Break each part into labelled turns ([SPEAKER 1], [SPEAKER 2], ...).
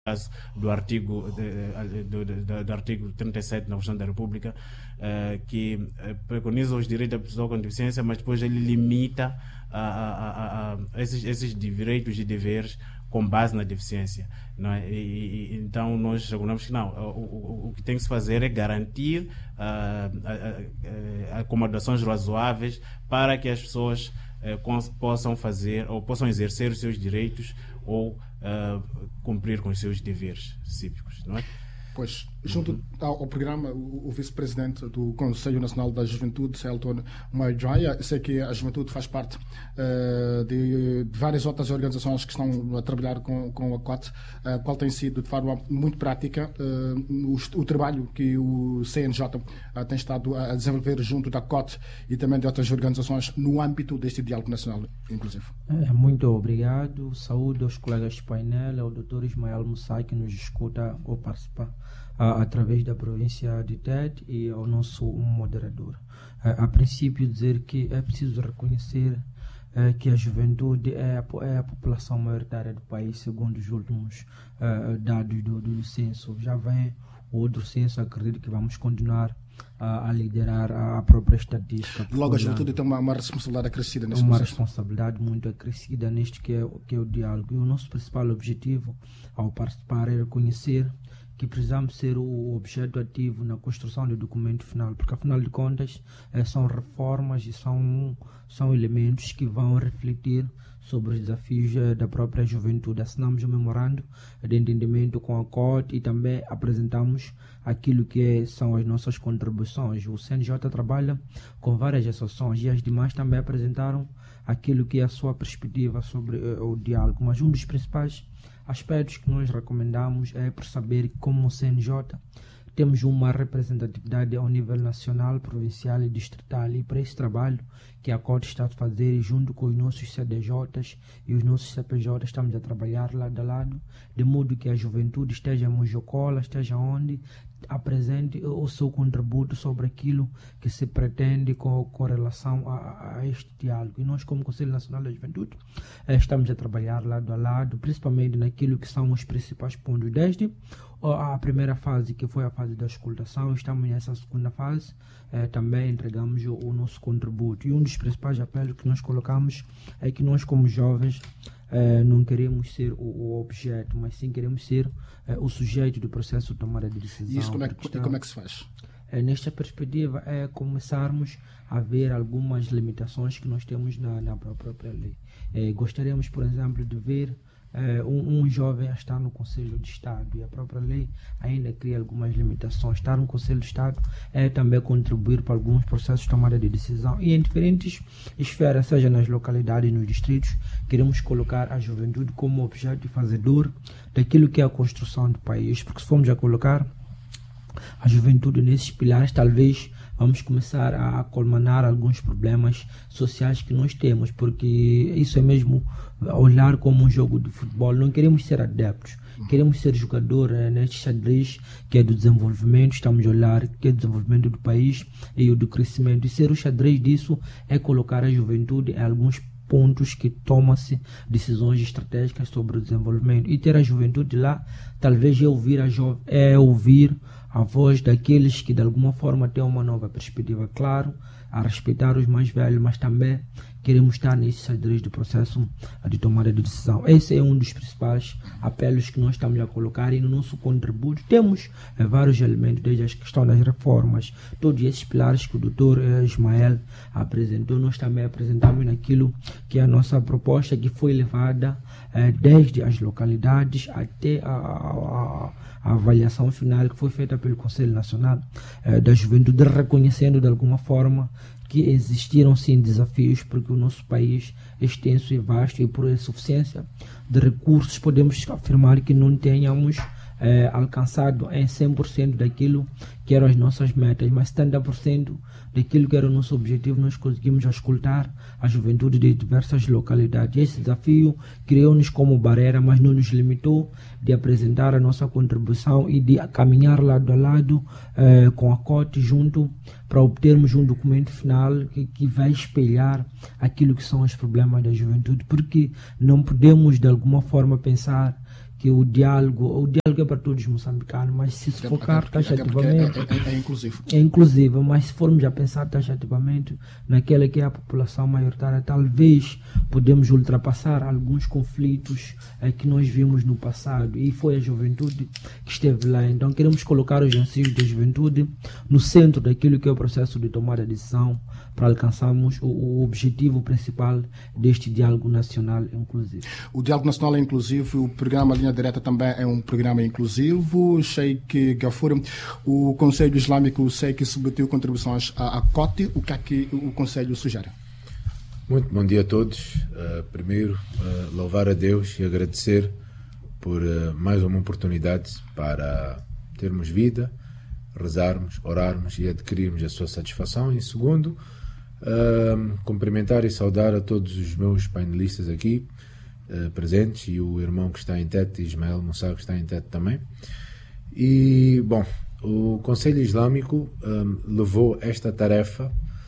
[SPEAKER 1] do artigo, do artigo 37 da Constituição da República, que preconiza os direitos da pessoa com deficiência, mas depois ele limita esses direitos e deveres com base na deficiência, não é? Então nós recomendamos que não, o que tem que se fazer é garantir acomodações razoáveis para que as pessoas possam fazer ou possam exercer os seus direitos ou cumprir com os seus deveres cívicos, não é?
[SPEAKER 2] Pois, junto ao programa, o vice-presidente do Conselho Nacional da Juventude, Selton Maijaya, sei que a juventude faz parte de várias outras organizações que estão a trabalhar com a COT, qual tem sido de forma muito prática o trabalho que o CNJ tem estado a desenvolver junto da COT e também de outras organizações no âmbito deste diálogo nacional, inclusive.
[SPEAKER 3] Muito obrigado. Saúde aos colegas de painel, ao Dr. Ismael Mussai, que nos escuta ou participa através da província de Tete, e ao nosso moderador. A princípio, dizer que é preciso reconhecer que a juventude é a população maioritária do país, segundo os últimos dados do censo. Já vem outro censo, acredito que vamos continuar a liderar a própria estatística.
[SPEAKER 2] Logo, a juventude tem uma responsabilidade acrescida neste
[SPEAKER 3] processo. Uma responsabilidade muito acrescida neste que é o diálogo. E o nosso principal objetivo ao participar é reconhecer que precisamos ser o objeto ativo na construção do documento final, porque afinal de contas são reformas e são elementos que vão refletir sobre os desafios da própria juventude. Assinamos um memorando de entendimento com a COT e também apresentamos aquilo que são as nossas contribuições. O CNJ trabalha com várias associações e as demais também apresentaram aquilo que é a sua perspectiva sobre o diálogo, mas um dos principais aspectos que nós recomendamos é perceber que, como o CNJ, temos uma representatividade ao nível nacional, provincial e distrital, e para esse trabalho que a COT está a fazer, junto com os nossos CDJs e os nossos CPJs, estamos a trabalhar lado a lado, de modo que a juventude esteja em Mojocola, esteja onde, apresente o seu contributo sobre aquilo que se pretende com relação a este diálogo. E nós, como Conselho Nacional da Juventude, estamos a trabalhar lado a lado, principalmente naquilo que são os principais pontos. Desde a primeira fase, que foi a fase da escutação, estamos nessa segunda fase, também entregamos o nosso contributo. E um dos principais apelos que nós colocamos é que nós, como jovens, não queremos ser o objeto, mas sim queremos ser o sujeito do processo de tomada de decisão.
[SPEAKER 2] E isso como é que se faz?
[SPEAKER 3] Nesta perspectiva é começarmos a ver algumas limitações que nós temos na própria lei. Gostaríamos, por exemplo, de ver um jovem a estar no Conselho de Estado, e a própria lei ainda cria algumas limitações. Estar no Conselho de Estado é também contribuir para alguns processos de tomada de decisão, e em diferentes esferas, seja nas localidades e nos distritos, queremos colocar a juventude como objeto fazedor daquilo que é a construção do país, porque se formos a colocar a juventude nesses pilares, talvez vamos começar a colmanar alguns problemas sociais que nós temos, porque isso é mesmo olhar como um jogo de futebol. Não queremos ser adeptos, queremos ser jogador neste xadrez que é do desenvolvimento. Estamos a olhar que é do desenvolvimento do país e o do crescimento, e ser o xadrez disso é colocar a juventude em alguns pontos que toma-se decisões estratégicas sobre o desenvolvimento, e ter a juventude lá talvez é ouvir a voz daqueles que de alguma forma têm uma nova perspectiva, claro, a respeitar os mais velhos, mas também queremos estar nesse xadrez do processo de tomada de decisão. Esse é um dos principais apelos que nós estamos a colocar, e no nosso contributo temos vários elementos, desde a questão das reformas, todos esses pilares que o Dr. Ismael apresentou, nós também apresentamos naquilo que é a nossa proposta, que foi levada desde as localidades até a avaliação final que foi feita pelo Conselho Nacional da Juventude, reconhecendo de alguma forma que existiram sim desafios, porque o nosso país é extenso e vasto, e por insuficiência de recursos podemos afirmar que não tenhamos alcançado em 100% daquilo que eram as nossas metas, mas 70% daquilo que era o nosso objetivo nós conseguimos escutar a juventude de diversas localidades. Esse desafio criou-nos como barreira, mas não nos limitou de apresentar a nossa contribuição e de caminhar lado a lado com a COT junto, para obtermos um documento final que vai espelhar aquilo que são os problemas da juventude, porque não podemos de alguma forma pensar que o diálogo é para todos os moçambicanos, mas se focar taxativamente
[SPEAKER 2] é inclusivo.
[SPEAKER 3] É inclusivo, mas se formos a pensar taxativamente naquela que é a população maioritária, talvez podemos ultrapassar alguns conflitos que nós vimos no passado, e foi a juventude que esteve lá. Então queremos colocar os anseios da juventude no centro daquilo que é o processo de tomada de decisão para alcançarmos o objetivo principal deste diálogo nacional inclusivo.
[SPEAKER 2] O diálogo nacional é inclusivo, o programa Linha Direta também é um programa inclusivo. Sheikh Gafour, o Conselho Islâmico, sei que submeteu contribuições à COTE. O que é que o Conselho sugere?
[SPEAKER 4] Muito bom dia a todos. Primeiro, louvar a Deus e agradecer por mais uma oportunidade para termos vida, rezarmos, orarmos e adquirirmos a sua satisfação. E segundo, cumprimentar e saudar a todos os meus painelistas aqui presentes, e o irmão que está em Tete, Ismael Moussa, que está em Tete também. E, bom, o Conselho Islâmico levou esta tarefa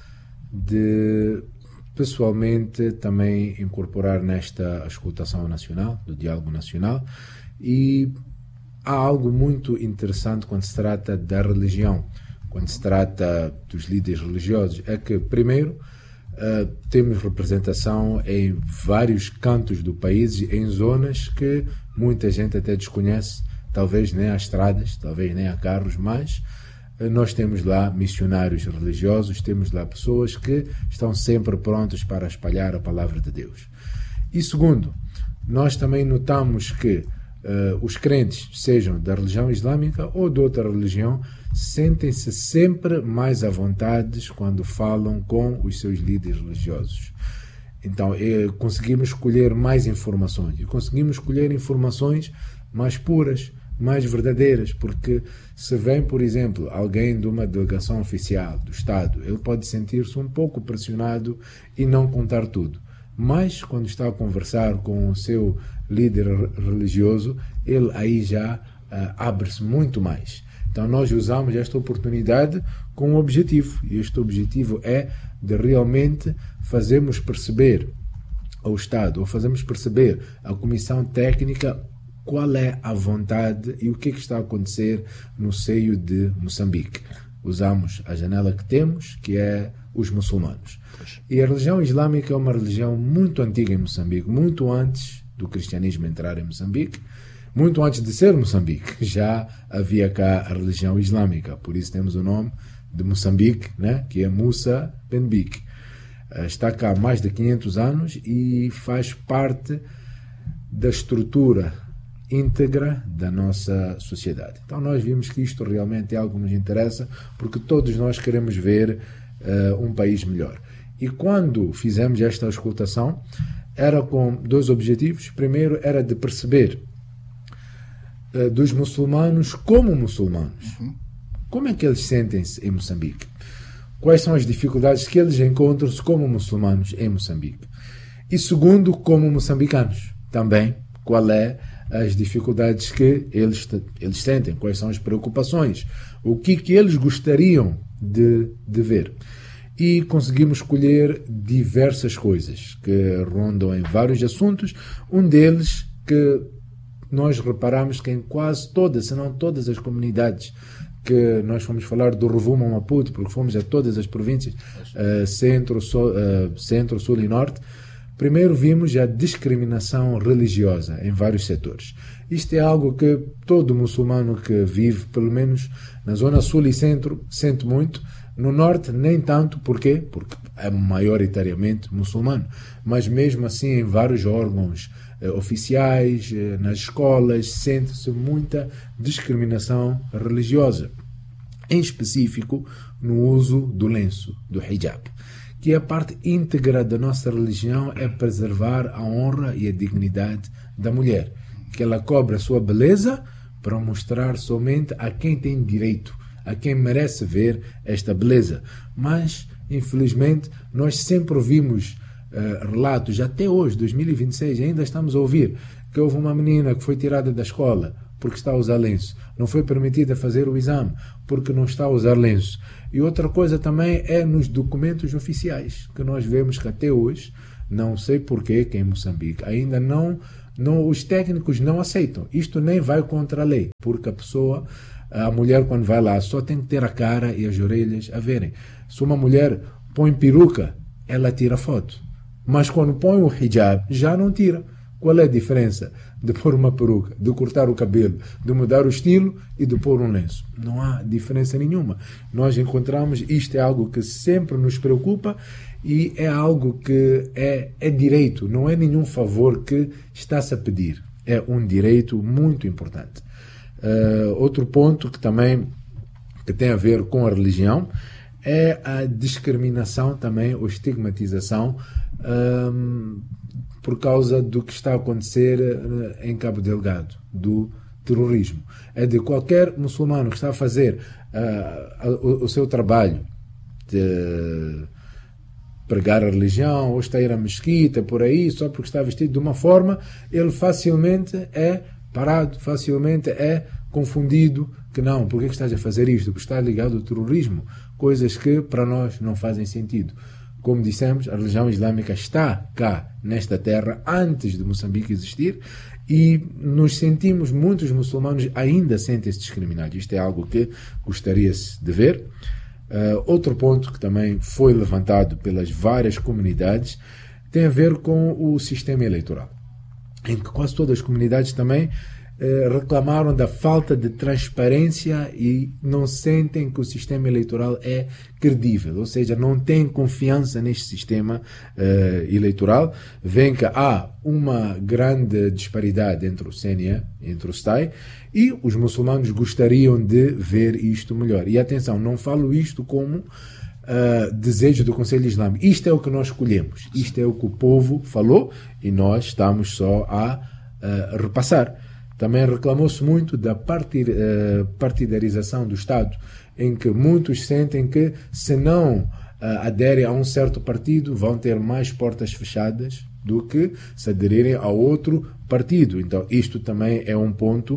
[SPEAKER 4] de, pessoalmente, também incorporar nesta escutação nacional, do diálogo nacional, e há algo muito interessante quando se trata da religião, quando se trata dos líderes religiosos, é que, primeiro, temos representação em vários cantos do país, em zonas que muita gente até desconhece, talvez nem há estradas, talvez nem há carros, mas nós temos lá missionários religiosos, temos lá pessoas que estão sempre prontos para espalhar a palavra de Deus. E segundo, nós também notamos que os crentes, sejam da religião islâmica ou de outra religião, sentem-se sempre mais à vontade quando falam com os seus líderes religiosos. Então, conseguimos escolher mais informações, e conseguimos escolher informações mais puras, mais verdadeiras, porque se vem, por exemplo, alguém de uma delegação oficial do Estado, ele pode sentir-se um pouco pressionado e não contar tudo. Mas, quando está a conversar com o seu líder religioso, ele aí já abre-se muito mais. Então, nós usamos esta oportunidade com um objetivo, e este objetivo é de realmente fazermos perceber ao Estado, ou fazermos perceber à Comissão Técnica qual é a vontade e o que está a acontecer no seio de Moçambique. Usamos a janela que temos, que é os muçulmanos. E a religião islâmica é uma religião muito antiga em Moçambique, muito antes do cristianismo entrar em Moçambique, muito antes de ser Moçambique, já havia cá a religião islâmica. Por isso temos o nome de Moçambique, né? Que é Musa Ben Bik. Está cá há mais de 500 anos e faz parte da estrutura íntegra da nossa sociedade. Então nós vimos que isto realmente é algo que nos interessa, porque todos nós queremos ver um país melhor. E quando fizemos esta auscultação, era com dois objetivos. Primeiro era de perceber dos muçulmanos como muçulmanos. Como é que eles sentem-se em Moçambique? Quais são as dificuldades que eles encontram-se como muçulmanos em Moçambique? E segundo, como moçambicanos também, qual é as dificuldades que eles sentem, quais são as preocupações, o que eles gostariam de ver. E conseguimos escolher diversas coisas que rondam em vários assuntos. Um deles que nós reparamos que em quase todas, se não todas as comunidades que nós fomos falar do Rovuma Maputo, porque fomos a todas as províncias, centro, sul e norte, primeiro vimos a discriminação religiosa em vários setores. Isto é algo que todo muçulmano que vive, pelo menos na zona sul e centro, sente muito. No norte, nem tanto. Porquê? Porque é maioritariamente muçulmano. Mas mesmo assim, em vários órgãos oficiais, nas escolas, sente-se muita discriminação religiosa. Em específico, no uso do lenço, do hijab, que a parte íntegra da nossa religião é preservar a honra e a dignidade da mulher, que ela cobre a sua beleza para mostrar somente a quem tem direito, a quem merece ver esta beleza. Mas, infelizmente, nós sempre ouvimos relatos, até hoje, 2026, ainda estamos a ouvir que houve uma menina que foi tirada da escola porque está a usar lenço, não foi permitida fazer o exame porque não está a usar lenço. E outra coisa também é nos documentos oficiais, que nós vemos que até hoje Não sei porquê que em Moçambique ainda não, os técnicos não aceitam. Isto nem vai contra a lei, porque a mulher quando vai lá só tem que ter a cara e as orelhas a verem. Se uma mulher põe peruca, ela tira foto. Mas quando põe o hijab, já não tira. Qual é a diferença de pôr uma peruca, de cortar o cabelo, de mudar o estilo e de pôr um lenço? Não há diferença nenhuma. Nós encontramos, isto é algo que sempre nos preocupa e é algo que é direito, não é nenhum favor que está-se a pedir. É um direito muito importante. Outro ponto que também que tem a ver com a religião é a discriminação também, ou estigmatização por causa do que está a acontecer em Cabo Delgado, do terrorismo. É de qualquer muçulmano que está a fazer o seu trabalho de pregar a religião, ou está a ir à mesquita, por aí, só porque está vestido de uma forma, ele facilmente é parado, facilmente é confundido, que não, porque é que estás a fazer isto? Porque está ligado ao terrorismo, coisas que para nós não fazem sentido. Como dissemos, a religião islâmica está cá nesta terra antes de Moçambique existir e nos sentimos, muitos muçulmanos ainda sentem-se discriminados. Isto é algo que gostaria-se de ver. Outro ponto que também foi levantado pelas várias comunidades tem a ver com o sistema eleitoral, em que quase todas as comunidades também reclamaram da falta de transparência e não sentem que o sistema eleitoral é credível, ou seja, não têm confiança neste sistema eleitoral. Vêem que há uma grande disparidade entre o CNE, entre o STAI, e os muçulmanos gostariam de ver isto melhor. E atenção, não falo isto como desejo do Conselho Islâmico. Isto é o que nós escolhemos, isto é o que o povo falou e nós estamos só a repassar. Também reclamou-se muito da partidarização do Estado, em que muitos sentem que, se não aderem a um certo partido, vão ter mais portas fechadas do que se aderirem a outro partido. Então, isto também é um ponto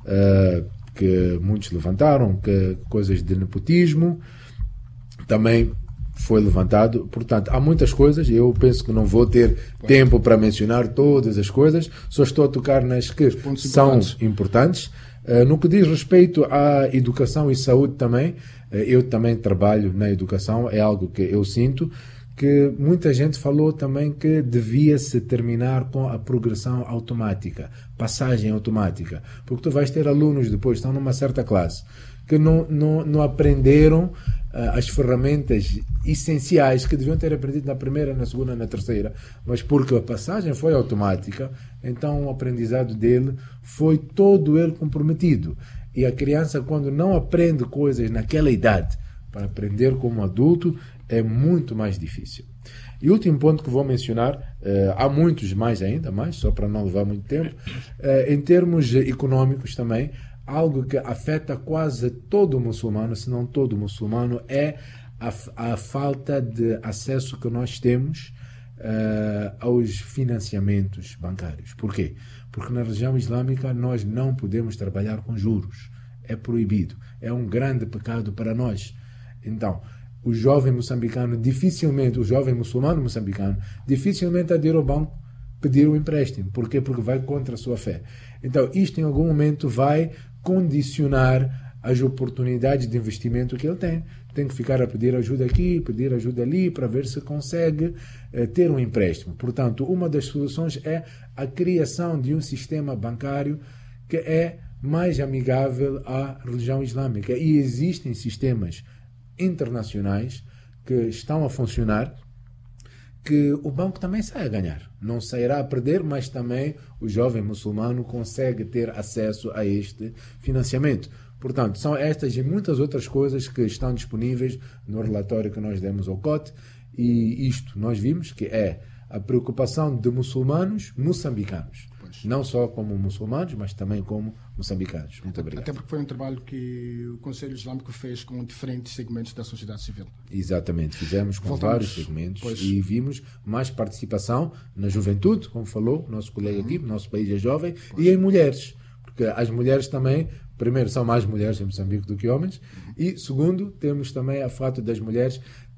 [SPEAKER 4] que muitos levantaram, que coisas de nepotismo também foi levantado. Portanto, há muitas coisas, eu penso que não vou ter tempo para mencionar todas as coisas, só estou a tocar nas que são importantes. No que diz respeito à educação e saúde também, eu também trabalho na educação, é algo que eu sinto, que muita gente falou também que devia-se terminar com a progressão automática, passagem automática, porque tu vais ter alunos depois, estão numa certa classe, que não aprenderam as ferramentas essenciais que deviam ter aprendido na primeira, na segunda, na terceira, mas porque a passagem foi automática, então o aprendizado dele foi todo ele comprometido. E a criança, quando não aprende coisas naquela idade, para aprender como adulto, é muito mais difícil. E o último ponto que vou mencionar, há muitos mais ainda, mas só para não levar muito tempo, em termos económicos também, algo que afeta quase todo muçulmano, se não todo muçulmano, é a falta de acesso que nós temos aos financiamentos bancários. Por quê? Porque na religião islâmica nós não podemos trabalhar com juros. É proibido. É um grande pecado para nós. Então, o jovem moçambicano dificilmente, o jovem muçulmano moçambicano, dificilmente adere ao banco pedir um empréstimo. Por quê? Porque vai contra a sua fé. Então, isto em algum momento vai condicionar as oportunidades de investimento que ele tem. Tem que ficar a pedir ajuda aqui, pedir ajuda ali, para ver se consegue ter um empréstimo. Portanto, uma das soluções é a criação de um sistema bancário que é mais amigável à religião islâmica. E existem sistemas internacionais que estão a funcionar, que o banco também sai a ganhar. Não sairá a perder, mas também o jovem muçulmano consegue ter acesso a este financiamento. Portanto, são estas e muitas outras coisas que estão disponíveis no relatório que nós demos ao COT, e isto nós vimos que é a preocupação de muçulmanos moçambicanos. Não só como muçulmanos, mas também como moçambicanos. Muito obrigado.
[SPEAKER 2] Até porque foi um trabalho que o Conselho Islâmico fez com diferentes segmentos da sociedade civil.
[SPEAKER 4] Exatamente, fizemos com vários segmentos e vimos mais participação na juventude, como falou o nosso colega aqui, nosso país é jovem, e em mulheres, porque as mulheres também, primeiro, são mais mulheres em Moçambique do que homens, e segundo, temos também o fato das mulheres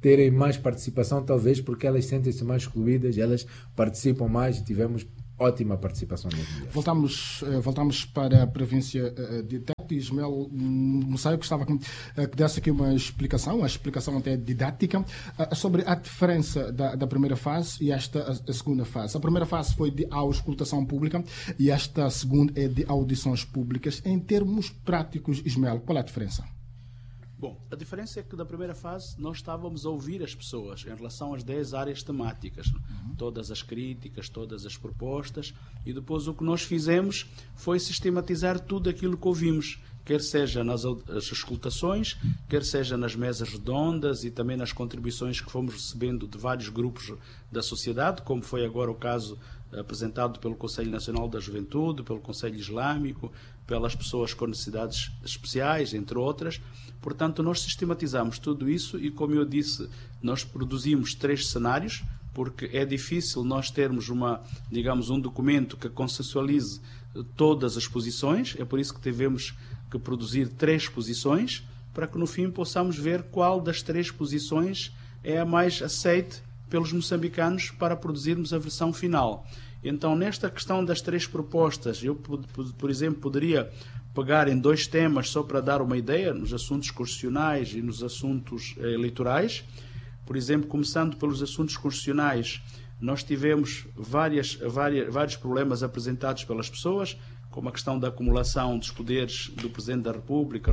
[SPEAKER 4] terem mais participação, talvez porque elas sentem-se mais excluídas, elas participam mais e tivemos ótima participação das mulheres.
[SPEAKER 2] Voltamos para a província de Tete. Ismael Moussaio gostava que desse aqui uma explicação até didática, sobre a diferença da primeira fase e a segunda fase. A primeira fase foi de auscultação pública e esta segunda é de audições públicas. Em termos práticos, Ismael, qual é a diferença?
[SPEAKER 5] Bom, a diferença é que da primeira fase nós estávamos a ouvir as pessoas em relação às 10 áreas temáticas, todas as críticas, todas as propostas, e depois o que nós fizemos foi sistematizar tudo aquilo que ouvimos, quer seja nas escutações, quer seja nas mesas redondas e também nas contribuições que fomos recebendo de vários grupos da sociedade, como foi agora o caso apresentado pelo Conselho Nacional da Juventude, pelo Conselho Islâmico, pelas pessoas com necessidades especiais, entre outras. Portanto, nós sistematizamos tudo isso e, como eu disse, nós produzimos 3 cenários, porque é difícil nós termos um documento que consensualize todas as posições. É por isso que tivemos que produzir 3 posições, para que no fim possamos ver qual das 3 posições é a mais aceite pelos moçambicanos para produzirmos a versão final. Então, nesta questão das 3 propostas, eu, por exemplo, poderia pegar em 2 temas só para dar uma ideia, nos assuntos constitucionais e nos assuntos eleitorais. Por exemplo, começando pelos assuntos constitucionais, nós tivemos vários problemas apresentados pelas pessoas, como a questão da acumulação dos poderes do Presidente da República.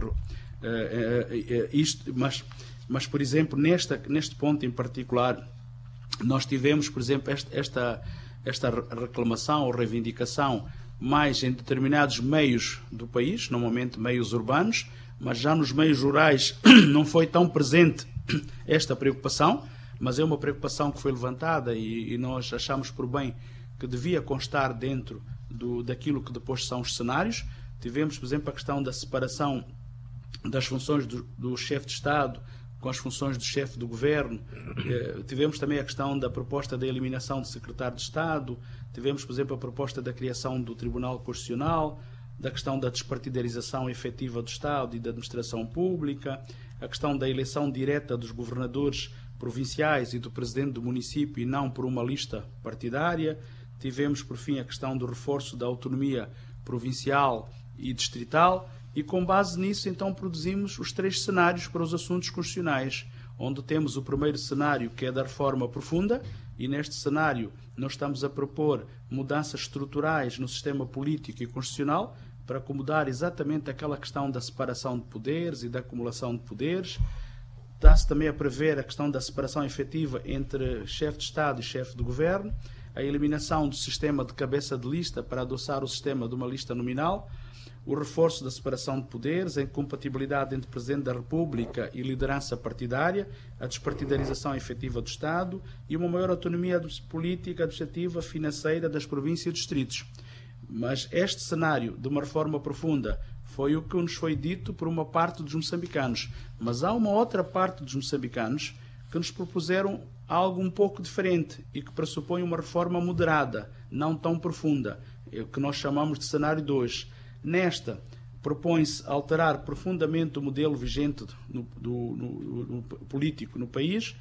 [SPEAKER 5] Mas, por exemplo, neste ponto em particular, nós tivemos, por exemplo, esta reclamação ou reivindicação mais em determinados meios do país, normalmente meios urbanos, mas já nos meios rurais não foi tão presente esta preocupação, mas é uma preocupação que foi levantada e nós achamos por bem que devia constar dentro daquilo que depois são os cenários. Tivemos, por exemplo, a questão da separação das funções do chefe de Estado com as funções do chefe do governo. Tivemos também a questão da proposta da eliminação do secretário de Estado. Tivemos, por exemplo, a proposta da criação do Tribunal Constitucional, da questão da despartidarização efetiva do Estado e da administração pública, a questão da eleição direta dos governadores provinciais e do presidente do município e não por uma lista partidária. Tivemos, por fim, a questão do reforço da autonomia provincial e distrital. E com base nisso, então, produzimos os 3 cenários para os assuntos constitucionais, onde temos o primeiro cenário, que é da reforma profunda, e neste cenário nós estamos a propor mudanças estruturais no sistema político e constitucional para acomodar exatamente aquela questão da separação de poderes e da acumulação de poderes. Está-se também a prever a questão da separação efetiva entre chefe de Estado e chefe de governo, a eliminação do sistema de cabeça de lista para adoçar o sistema de uma lista nominal, o reforço da separação de poderes, a incompatibilidade entre Presidente da República e liderança partidária, a despartidarização efetiva do Estado e uma maior autonomia política, administrativa, financeira das províncias e distritos. Mas este cenário de uma reforma profunda foi o que nos foi dito por uma parte dos moçambicanos. Mas há uma outra parte dos moçambicanos que nos propuseram algo um pouco diferente e que pressupõe uma reforma moderada, não tão profunda, o que nós chamamos de cenário 2. Nesta, propõe-se alterar profundamente o modelo vigente no político no país,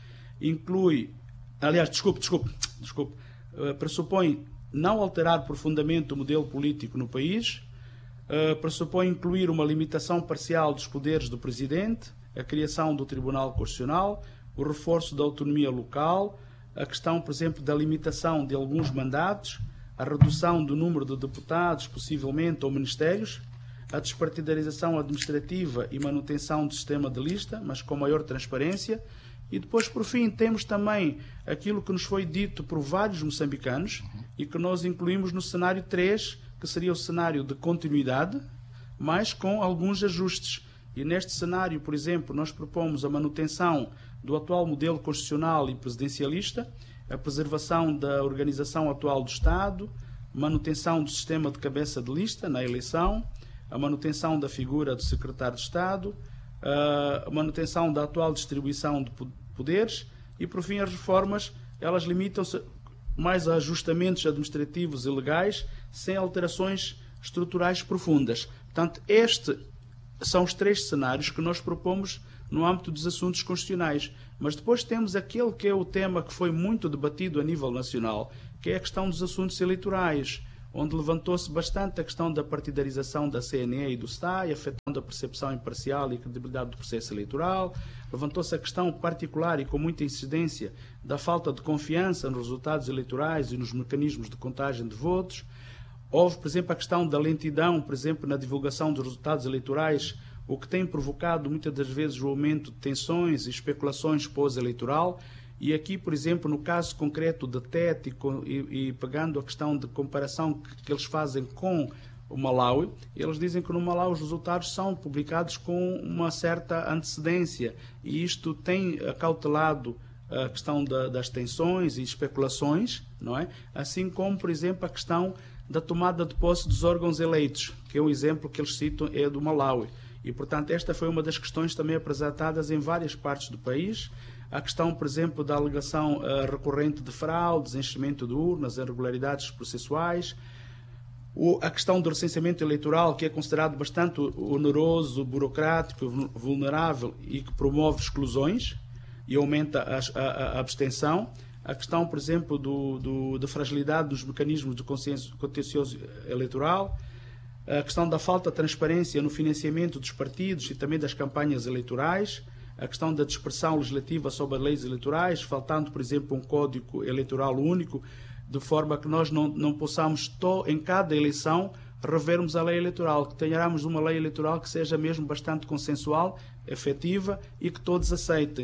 [SPEAKER 5] pressupõe não alterar profundamente o modelo político no país, pressupõe incluir uma limitação parcial dos poderes do Presidente, a criação do Tribunal Constitucional, o reforço da autonomia local, a questão, por exemplo, da limitação de alguns mandatos, a redução do número de deputados, possivelmente, ou ministérios, a despartidarização administrativa e manutenção do sistema de lista, mas com maior transparência. E depois, por fim, temos também aquilo que nos foi dito por vários moçambicanos e que nós incluímos no cenário 3, que seria o cenário de continuidade, mas com alguns ajustes. E neste cenário, por exemplo, nós propomos a manutenção do atual modelo constitucional e presidencialista, a preservação da organização atual do Estado, manutenção do sistema de cabeça de lista na eleição, a manutenção da figura do secretário de Estado, a manutenção da atual distribuição de poderes e, por fim, as reformas, elas limitam-se mais a ajustamentos administrativos e legais, sem alterações estruturais profundas. Portanto, estes são os 3 cenários que nós propomos no âmbito dos assuntos constitucionais. Mas depois temos aquele que é o tema que foi muito debatido a nível nacional, que é a questão dos assuntos eleitorais, onde levantou-se bastante a questão da partidarização da CNE e do STAI, afetando a percepção imparcial e credibilidade do processo eleitoral. Levantou-se a questão particular e com muita incidência da falta de confiança nos resultados eleitorais e nos mecanismos de contagem de votos. Houve, por exemplo, a questão da lentidão, por exemplo, na divulgação dos resultados eleitorais, o que tem provocado muitas das vezes o aumento de tensões e especulações pós-eleitoral. E aqui, por exemplo, no caso concreto da TET e pegando a questão de comparação que eles fazem com o Malawi, eles dizem que no Malawi os resultados são publicados com uma certa antecedência e isto tem acautelado a questão das tensões e especulações, não é? Assim como, por exemplo, a questão da tomada de posse dos órgãos eleitos, que é o exemplo que eles citam é do Malawi. E, portanto, esta foi uma das questões também apresentadas em várias partes do país. A questão, por exemplo, da alegação recorrente de fraudes, enchimento de urnas, irregularidades processuais. A questão do recenseamento eleitoral, que é considerado bastante oneroso, burocrático, vulnerável e que promove exclusões e aumenta a abstenção. A questão, por exemplo, da fragilidade dos mecanismos de contencioso eleitoral. A questão da falta de transparência no financiamento dos partidos e também das campanhas eleitorais. A questão da dispersão legislativa sobre as leis eleitorais, faltando, por exemplo, um código eleitoral único, de forma que nós não possamos, em cada eleição, revermos a lei eleitoral, que tenhamos uma lei eleitoral que seja mesmo bastante consensual, efetiva e que todos aceitem.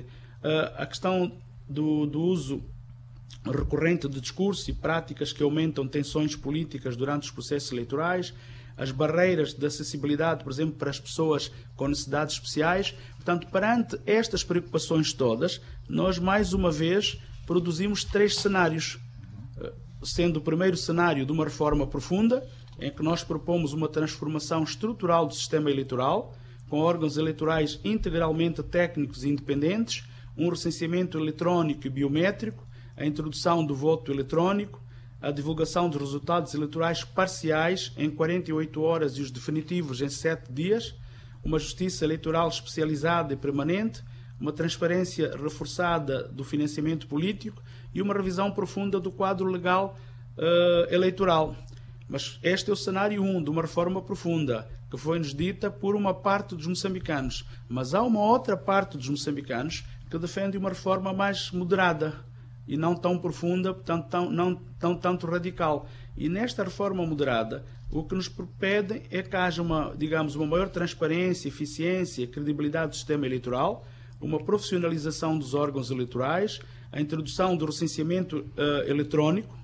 [SPEAKER 5] A questão do uso recorrente de discurso e práticas que aumentam tensões políticas durante os processos eleitorais, as barreiras de acessibilidade, por exemplo, para as pessoas com necessidades especiais. Portanto, perante estas preocupações todas, nós, mais uma vez, produzimos 3 cenários, sendo o primeiro cenário de uma reforma profunda, em que nós propomos uma transformação estrutural do sistema eleitoral, com órgãos eleitorais integralmente técnicos e independentes, um recenseamento eletrónico e biométrico, a introdução do voto eletrónico, a divulgação dos resultados eleitorais parciais em 48 horas e os definitivos em 7 dias, uma justiça eleitoral especializada e permanente, uma transparência reforçada do financiamento político e uma revisão profunda do quadro legal eleitoral. Mas este é o cenário 1 de uma reforma profunda, que foi-nos dita por uma parte dos moçambicanos. Mas há uma outra parte dos moçambicanos que defende uma reforma mais moderada e não tão profunda, portanto, não tanto radical. E nesta reforma moderada, o que nos pedem é que haja uma maior transparência, eficiência e credibilidade do sistema eleitoral, uma profissionalização dos órgãos eleitorais, a introdução do recenseamento eletrónico,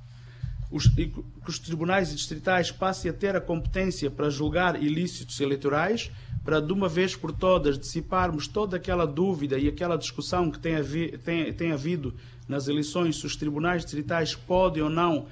[SPEAKER 5] que os tribunais distritais passem a ter a competência para julgar ilícitos eleitorais, para de uma vez por todas dissiparmos toda aquela dúvida e aquela discussão que tem havido nas eleições, se os tribunais distritais podem ou não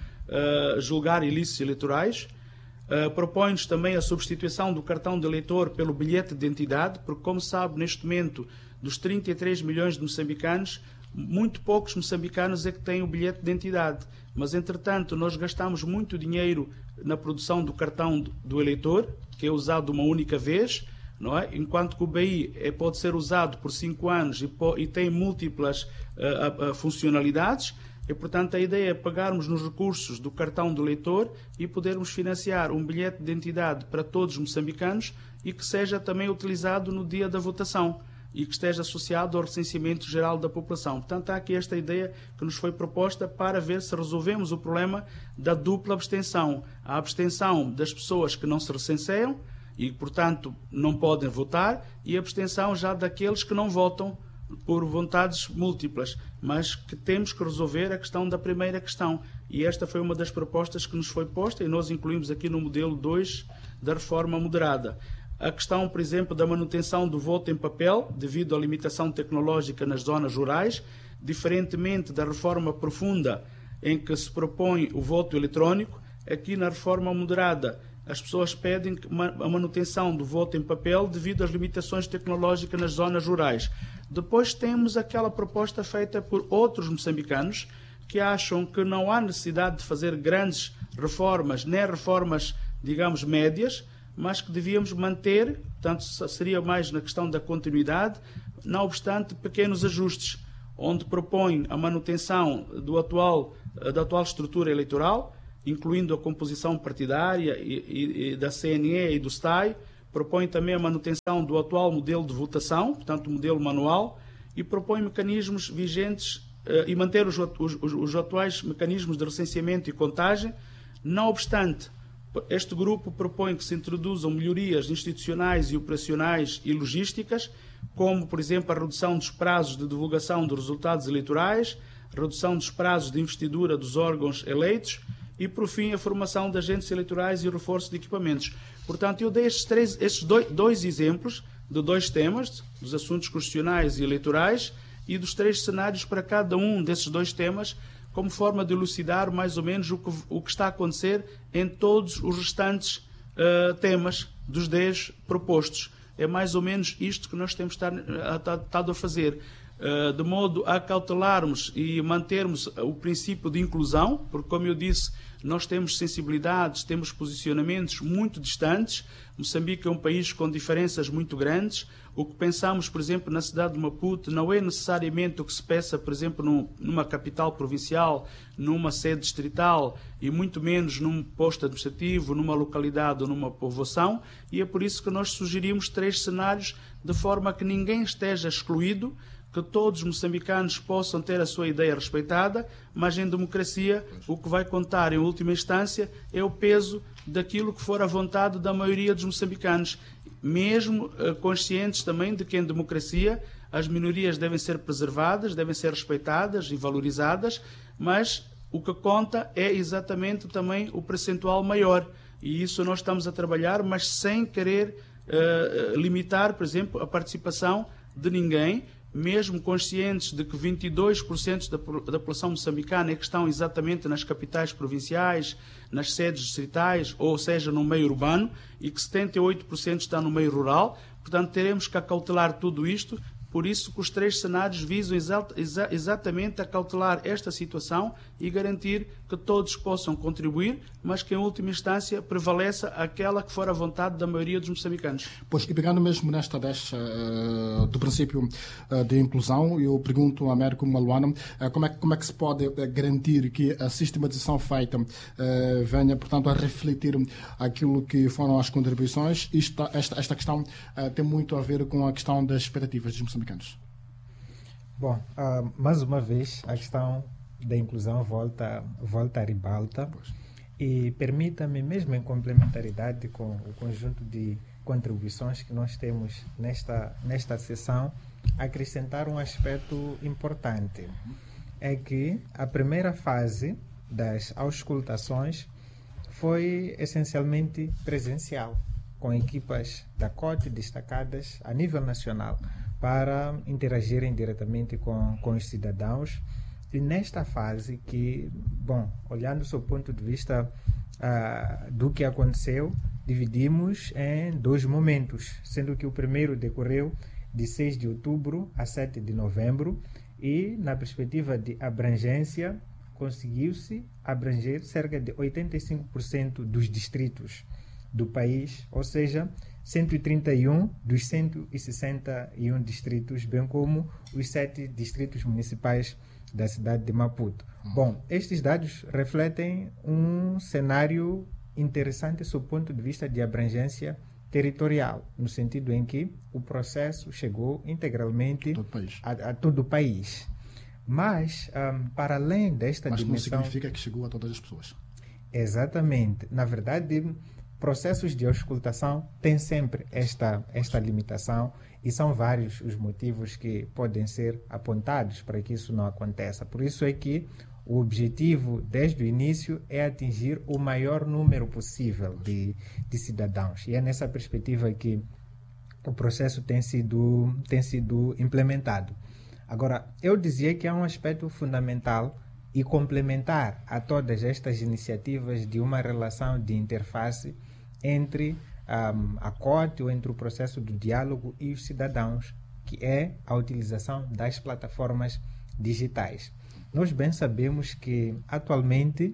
[SPEAKER 5] julgar ilícitos eleitorais. Propõe-nos também a substituição do cartão de eleitor pelo bilhete de identidade, porque, como sabe, neste momento, dos 33 milhões de moçambicanos, muito poucos moçambicanos é que têm o bilhete de identidade. Mas, entretanto, nós gastamos muito dinheiro na produção do cartão do eleitor, que é usado uma única vez, não é? Enquanto que o BI pode ser usado por 5 anos e tem múltiplas funcionalidades. E, portanto, a ideia é pegarmos nos recursos do cartão do eleitor e podermos financiar um bilhete de identidade para todos os moçambicanos e que seja também utilizado no dia da votação e que esteja associado ao recenseamento geral da população. Portanto, há aqui esta ideia que nos foi proposta para ver se resolvemos o problema da dupla abstenção. A abstenção das pessoas que não se recenseiam e, portanto, não podem votar, e a abstenção já daqueles que não votam por vontades múltiplas, mas que temos que resolver a questão da primeira questão. E esta foi uma das propostas que nos foi posta e nós incluímos aqui no modelo 2 da reforma moderada. A questão, por exemplo, da manutenção do voto em papel, devido à limitação tecnológica nas zonas rurais, diferentemente da reforma profunda em que se propõe o voto eletrónico, aqui na reforma moderada as pessoas pedem a manutenção do voto em papel devido às limitações tecnológicas nas zonas rurais. Depois temos aquela proposta feita por outros moçambicanos que acham que não há necessidade de fazer grandes reformas, nem reformas, digamos, médias, mas que devíamos manter, portanto, seria mais na questão da continuidade, não obstante pequenos ajustes, onde propõe a manutenção da atual estrutura eleitoral, incluindo a composição partidária e da CNE e do STAI, propõe também a manutenção do atual modelo de votação, portanto, o modelo manual, e propõe mecanismos vigentes e manter os atuais mecanismos de recenseamento e contagem. Não obstante, este grupo propõe que se introduzam melhorias institucionais e operacionais e logísticas, como, por exemplo, a redução dos prazos de divulgação dos resultados eleitorais, a redução dos prazos de investidura dos órgãos eleitos e, por fim, a formação de agentes eleitorais e o reforço de equipamentos. Portanto, eu dei estes dois exemplos de 2 temas, dos assuntos constitucionais e eleitorais, e dos 3 cenários para cada um desses 2 temas, como forma de elucidar mais ou menos o que está a acontecer em todos os restantes temas dos 10 propostos. É mais ou menos isto que nós temos estado a fazer, de modo a cautelarmos e mantermos o princípio de inclusão, porque, como eu disse, nós temos sensibilidades, temos posicionamentos muito distantes. Moçambique é um país com diferenças muito grandes. O que pensamos, por exemplo, na cidade de Maputo não é necessariamente o que se pensa, por exemplo, numa capital provincial, numa sede distrital e muito menos num posto administrativo, numa localidade ou numa povoação, e é por isso que nós sugerimos 3 cenários de forma a que ninguém esteja excluído, que todos os moçambicanos possam ter a sua ideia respeitada, mas em democracia o que vai contar em última instância é o peso daquilo que for a vontade da maioria dos moçambicanos, mesmo conscientes também de que em democracia as minorias devem ser preservadas, devem ser respeitadas e valorizadas, mas o que conta é exatamente também o percentual maior, e isso nós estamos a trabalhar, mas sem querer limitar, por exemplo, a participação de ninguém, mesmo conscientes de que 22% da população moçambicana é que estão exatamente nas capitais provinciais, nas sedes distritais, ou seja, no meio urbano, e que 78% está no meio rural. Portanto, teremos que acautelar tudo isto. Por isso que os 3 cenários visam exatamente a cautelar esta situação e garantir que todos possam contribuir, mas que em última instância prevaleça aquela que for a vontade da maioria dos moçambicanos.
[SPEAKER 2] Pois, e pegando mesmo nesta do princípio de inclusão, eu pergunto a Américo Maluana como é que se pode garantir que a sistematização feita venha, portanto, a refletir aquilo que foram as contribuições. Esta questão tem muito a ver com a questão das expectativas dos moçambicanos.
[SPEAKER 6] Bom, mais uma vez a questão da inclusão volta à ribalta. E permita-me, mesmo em complementaridade com o conjunto de contribuições que nós temos nesta sessão, acrescentar um aspecto importante. É que a primeira fase das auscultações foi essencialmente presencial, com equipas da COTE destacadas a nível nacional para interagirem diretamente com os cidadãos. E nesta fase que, bom, olhando sob o ponto de vista do que aconteceu, dividimos em 2 momentos, sendo que o primeiro decorreu de 6 de outubro a 7 de novembro e, na perspectiva de abrangência, conseguiu-se abranger cerca de 85% dos distritos do país, ou seja, 131 dos 161 distritos, bem como os 7 distritos municipais da cidade de Maputo. Bom, estes dados refletem um cenário interessante sob o ponto de vista de abrangência territorial, no sentido em que o processo chegou integralmente a todo o país. Mas, para além desta dimensão...
[SPEAKER 2] Mas não significa que chegou a todas as pessoas.
[SPEAKER 6] Exatamente. Na verdade, processos de auscultação têm sempre esta limitação e são vários os motivos que podem ser apontados para que isso não aconteça. Por isso é que o objetivo, desde o início, é atingir o maior número possível de cidadãos. E é nessa perspectiva que o processo tem sido implementado. Agora, eu dizia que há um aspecto fundamental e complementar a todas estas iniciativas de uma relação de interface entre a COTE ou entre o processo do diálogo e os cidadãos, que é a utilização das plataformas digitais. Nós bem sabemos que, atualmente,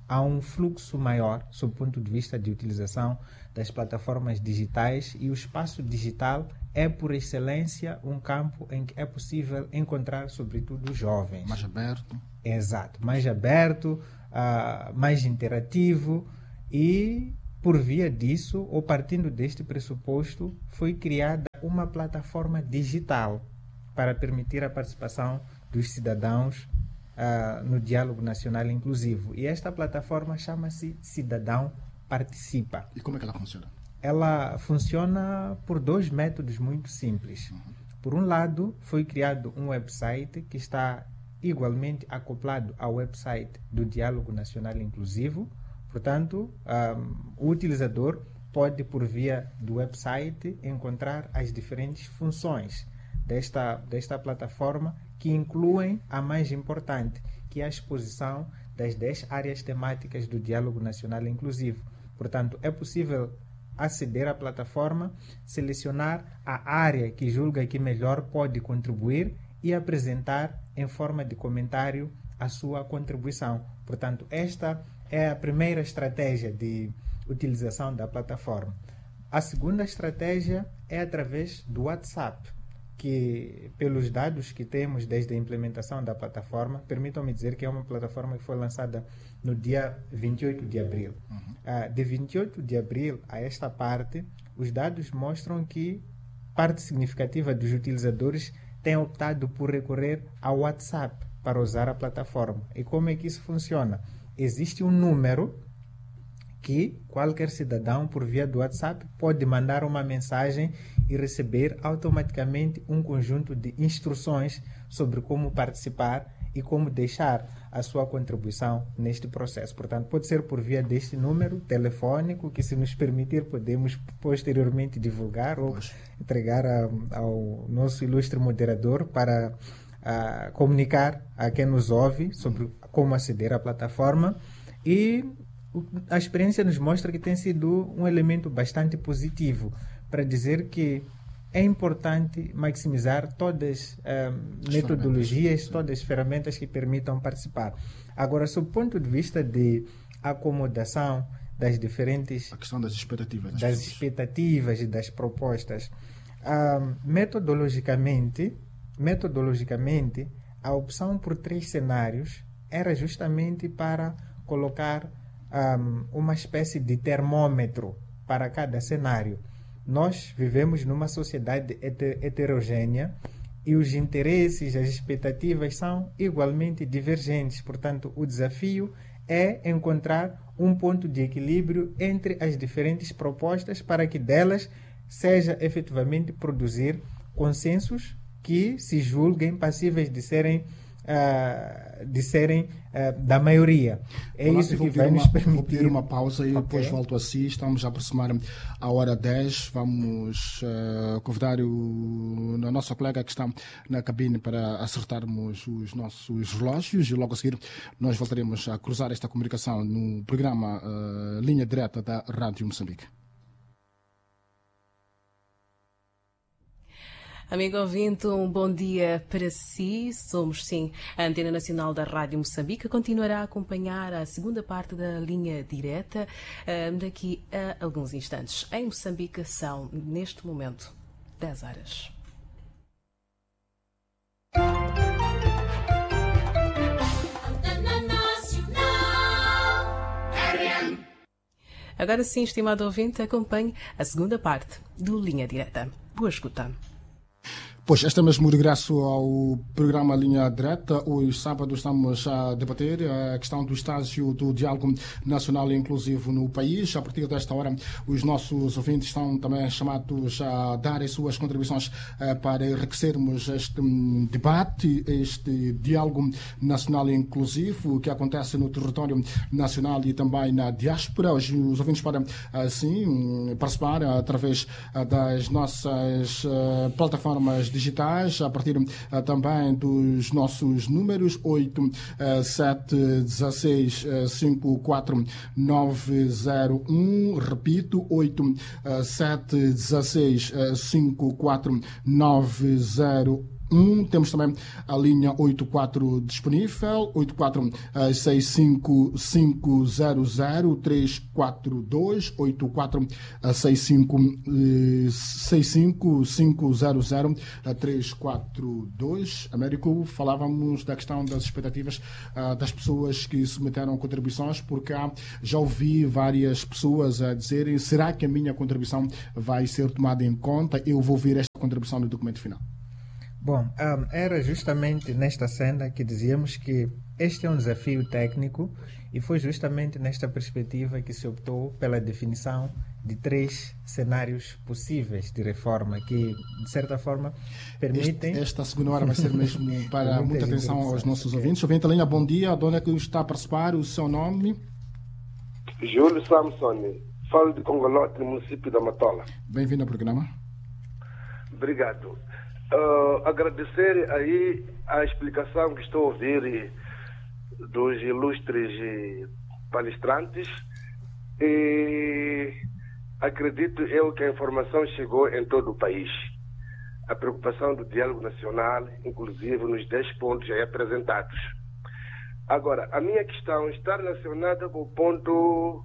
[SPEAKER 6] há um fluxo maior, sob o ponto de vista de utilização das plataformas digitais, e o espaço digital é, por excelência, um campo em que é possível encontrar, sobretudo, jovens.
[SPEAKER 2] Mais aberto.
[SPEAKER 6] Exato, mais aberto, mais interativo, e, por via disso, ou partindo deste pressuposto, foi criada uma plataforma digital para permitir a participação dos cidadãos no Diálogo Nacional Inclusivo. E esta plataforma chama-se Cidadão Participa.
[SPEAKER 2] E como é que ela funciona?
[SPEAKER 6] Ela funciona por 2 métodos muito simples. Por um lado, foi criado um website que está igualmente acoplado ao website do Diálogo Nacional Inclusivo. Portanto, o utilizador pode, por via do website, encontrar as diferentes funções desta plataforma, que incluem a mais importante, que é a exposição das 10 áreas temáticas do Diálogo Nacional Inclusivo. Portanto, é possível aceder à plataforma, selecionar a área que julga que melhor pode contribuir e apresentar em forma de comentário a sua contribuição. Portanto, esta é a primeira estratégia de utilização da plataforma. A segunda estratégia é através do WhatsApp, que, pelos dados que temos desde a implementação da plataforma, permitam-me dizer que é uma plataforma que foi lançada no dia 28 de abril. De 28 de abril a esta parte, os dados mostram que parte significativa dos utilizadores tem optado por recorrer ao WhatsApp para usar a plataforma. E como é que isso funciona? Existe um número que qualquer cidadão, por via do WhatsApp, pode mandar uma mensagem e receber automaticamente um conjunto de instruções sobre como participar e como deixar a sua contribuição neste processo. Portanto, pode ser por via deste número telefônico, que, se nos permitir, podemos posteriormente divulgar ou entregar ao nosso ilustre moderador para comunicar a quem nos ouve sobre como aceder à plataforma. E a experiência nos mostra que tem sido um elemento bastante positivo para dizer que é importante maximizar todas as metodologias, todas as ferramentas que permitam participar. Agora, sob o ponto de vista de acomodação das diferentes...
[SPEAKER 2] A questão das expectativas.
[SPEAKER 6] Das expectativas e das propostas. Metodologicamente, a opção por 3 cenários era justamente para colocar uma espécie de termômetro para cada cenário. Nós vivemos numa sociedade heterogênea e os interesses, as expectativas são igualmente divergentes. Portanto, o desafio é encontrar um ponto de equilíbrio entre as diferentes propostas para que delas seja efetivamente produzir consensos que se julguem passíveis de serem da maioria. É isso que vai nos permitir.
[SPEAKER 2] Vou pedir uma pausa e depois volto a si. Estamos a aproximar a hora 10. Vamos convidar a nossa colega que está na cabine para acertarmos os nossos relógios, e logo a seguir nós voltaremos a cruzar esta comunicação no programa Linha Direta da Rádio Moçambique.
[SPEAKER 7] Amigo ouvinte, um bom dia para si. Somos, sim, a Antena Nacional da Rádio Moçambique. Continuará a acompanhar a segunda parte da Linha Direta daqui a alguns instantes. Em Moçambique são, neste momento, 10 horas. Agora sim, estimado ouvinte, acompanhe a segunda parte do Linha Direta. Boa escuta.
[SPEAKER 2] Pois, este é mesmo o regresso ao programa Linha Direta. Hoje, sábado, estamos a debater a questão do estágio do diálogo nacional e inclusivo no país. A partir desta hora, os nossos ouvintes estão também chamados a dar as suas contribuições para enriquecermos este debate, este diálogo nacional e inclusivo que acontece no território nacional e também na diáspora. Hoje, os ouvintes podem, assim, participar através das nossas plataformas digitais, a partir também dos nossos números 8-7-16-54-901, repito, 8-7-16-54-901. Temos também a linha 84 disponível, 84-65500-342, 84-65500-342. Américo, falávamos da questão das expectativas das pessoas que submeteram contribuições, porque já ouvi várias pessoas a dizerem: será que a minha contribuição vai ser tomada em conta? Eu vou ver esta contribuição no documento final.
[SPEAKER 6] Bom, era justamente nesta senda que dizíamos que este é um desafio técnico e foi justamente nesta perspectiva que se optou pela definição de 3 cenários possíveis de reforma que, de certa forma, permitem...
[SPEAKER 2] Esta segunda hora vai ser mesmo para muita atenção aos nossos ouvintes. Ouvinte Linha, bom dia. A dona que está a participar, o seu nome?
[SPEAKER 8] Júlio Samson, falo de Congolote, no município da Matola.
[SPEAKER 2] Bem-vindo ao programa.
[SPEAKER 8] Obrigado. Agradecer aí a explicação que estou a ouvir dos ilustres palestrantes, e acredito eu que a informação chegou em todo o país. A preocupação do diálogo nacional, inclusive nos 10 pontos aí apresentados. Agora, a minha questão está relacionada com o ponto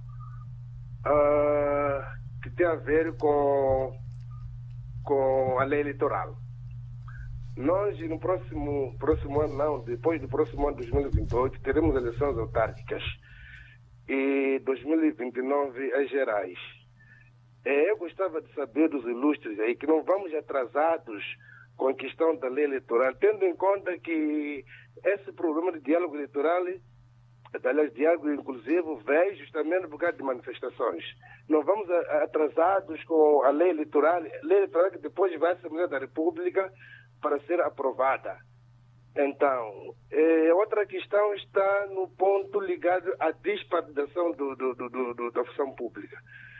[SPEAKER 8] que tem a ver com a lei eleitoral. Nós, no próximo ano, não, depois do próximo ano de 2028, teremos eleições autárquicas e 2029 as gerais. Eu gostava de saber dos ilustres aí que não vamos atrasados com a questão da lei eleitoral, tendo em conta que esse problema de diálogo eleitoral, aliás, diálogo inclusivo, veio justamente por causa de manifestações. Não vamos atrasados com a lei eleitoral que depois vai à Assembleia da República para ser aprovada. Então, outra questão está no ponto ligado à despartidação da função pública.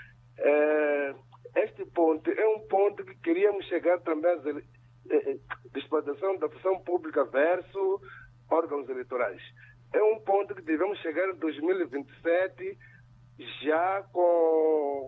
[SPEAKER 8] Este ponto é um ponto que queríamos chegar também à despartidação da função pública versus órgãos eleitorais. É um ponto que devemos chegar em 2027 já com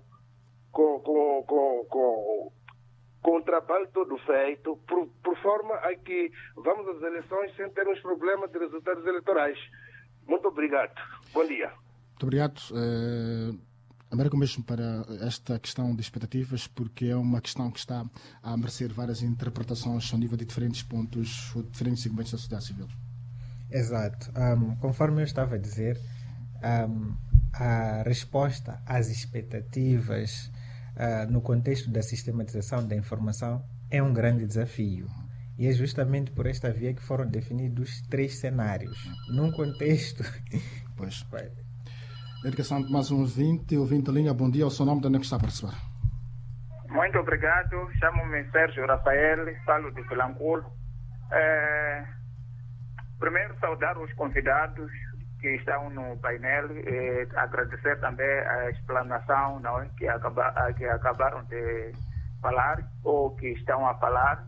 [SPEAKER 8] o trabalho todo feito, por forma a que vamos às eleições sem termos problema de resultados eleitorais. Muito obrigado. Bom dia.
[SPEAKER 2] Muito obrigado. Américo, mesmo para esta questão de expectativas, porque é uma questão que está a merecer várias interpretações ao nível de diferentes pontos ou diferentes segmentos da sociedade civil.
[SPEAKER 6] Exato. Conforme eu estava a dizer, a resposta às expectativas no contexto da sistematização da informação é um grande desafio. E é justamente por esta via que foram definidos 3 cenários. Num contexto...
[SPEAKER 2] Pois. Dedicação de mais uns 20 ouvinte linha. Bom dia. O seu nome, de onde está a participar?
[SPEAKER 9] Muito obrigado. Chamo-me Sérgio Rafael, falo de Filanculo. Primeiro, saudar os convidados que estão no painel, agradecer também a explanação, não é, que acabaram de falar ou que estão a falar.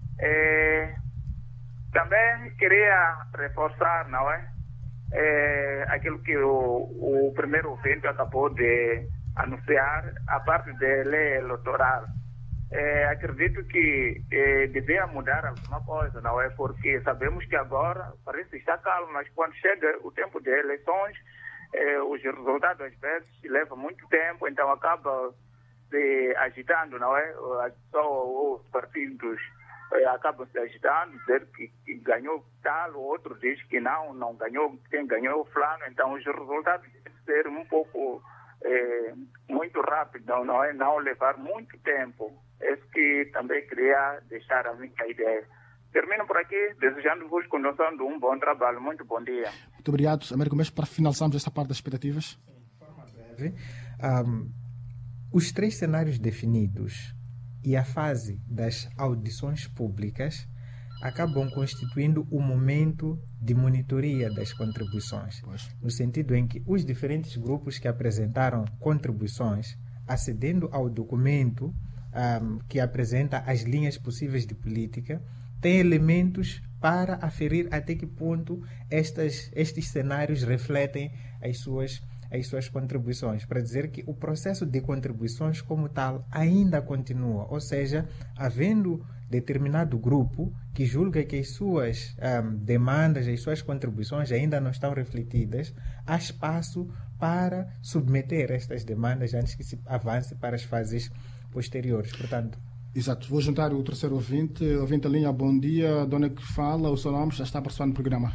[SPEAKER 9] Também queria reforçar, não é, aquilo que o primeiro ouvinte acabou de anunciar, a parte da lei eleitoral. Acredito que devia mudar alguma coisa, não é? Porque sabemos que agora parece estar calmo, mas quando chega o tempo de eleições, os resultados às vezes levam muito tempo, então acaba se agitando, não é? Só os partidos acabam se agitando, dizer que ganhou tal, o outro diz que não ganhou, quem ganhou o fulano, então os resultados devem ser um pouco muito rápido, não é? Não levar muito tempo. Esse que também queria deixar a minha ideia. Termino por aqui, desejando-vos condução de um bom trabalho. Muito bom dia.
[SPEAKER 2] Muito obrigado, Américo. Mesmo para finalizarmos esta parte das expectativas.
[SPEAKER 6] De forma breve, os 3 cenários definidos e a fase das audições públicas acabam constituindo o momento de monitoria das contribuições, no sentido em que os diferentes grupos que apresentaram contribuições, acedendo ao documento que apresenta as linhas possíveis de política, tem elementos para aferir até que ponto estes cenários refletem as suas contribuições, para dizer que o processo de contribuições como tal ainda continua, ou seja, havendo determinado grupo que julga que as suas demandas, as suas contribuições ainda não estão refletidas, há espaço para submeter estas demandas antes que se avance para as fases posteriores. Portanto,
[SPEAKER 2] exato. Vou juntar o terceiro ouvinte. Ouvinte a linha, bom dia. Dona que fala, o seu nome já está participando no programa.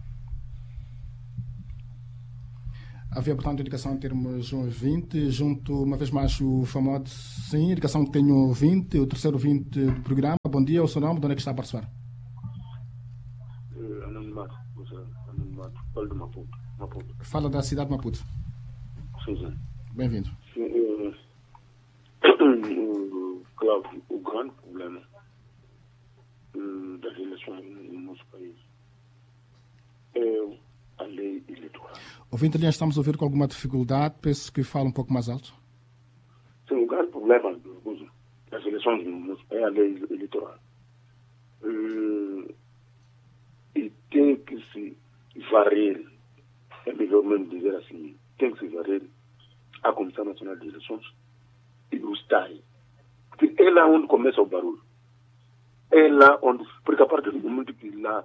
[SPEAKER 2] Havia, portanto, indicação em termos um ouvinte. Junto uma vez mais o famoso, sim, indicação que tem um ouvinte, o terceiro ouvinte do programa. Bom dia, o seu nome, de onde é que está a participar?
[SPEAKER 10] Anonimato, falo de Maputo.
[SPEAKER 2] Fala da cidade de Maputo.
[SPEAKER 10] Sim.
[SPEAKER 2] Bem-vindo.
[SPEAKER 10] Cláudio, o grande problema das eleições no nosso país é a lei eleitoral.
[SPEAKER 2] Ouvinte ali, estamos a ouvir com alguma dificuldade, penso que fala um pouco mais alto.
[SPEAKER 10] Sim, o grande problema das eleições no nosso país é a lei eleitoral. E tem que se varrer, é melhor mesmo dizer assim, tem que se varrer a Comissão Nacional de Eleições e o STAI. Porque é lá onde começa o barulho. É lá onde, porque a partir do momento que lá